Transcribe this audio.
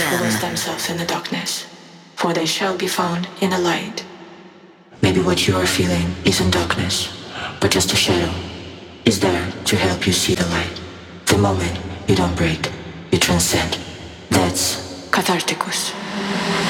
who lose themselves in the darkness, for they shall be found in the light. Maybe what you are feeling isn't darkness, but just a shadow is there to help you see the light. The moment you don't break, you transcend. That's catharticus.